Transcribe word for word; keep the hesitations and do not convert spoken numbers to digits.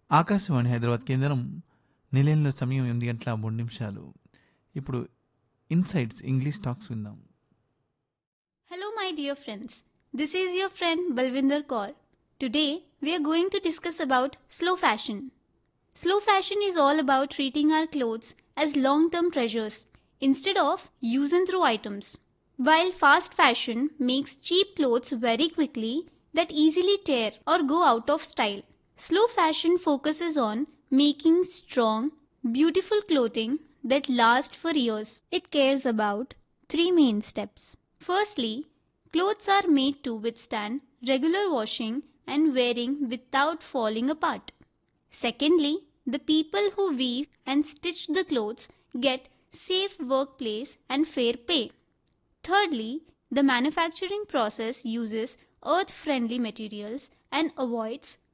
ఆకాశవాణి హైదరాబాద్ కేంద్రం నిలయంలో సమయం ఎనిమిది గంటల మూడు నిమిషాలు. ఇప్పుడు ఇన్సైట్స్ ఇంగ్లీష్ టాక్స్ విందాం. Hello, my dear friends. This is your friend Balvinder Kaur. Today, we are going to discuss about slow fashion. Slow fashion is all about treating our clothes as long-term treasures instead of use and throw items. While fast fashion makes cheap clothes very quickly that easily tear or go out of style, slow fashion focuses on making strong, beautiful clothing that lasts for years. It cares about three main steps. Firstly, clothes are made to withstand regular washing and wearing without falling apart. Secondly, the people who weave and stitch the clothes get safe workplace and fair pay. Thirdly, the manufacturing process uses earth-friendly materials and avoids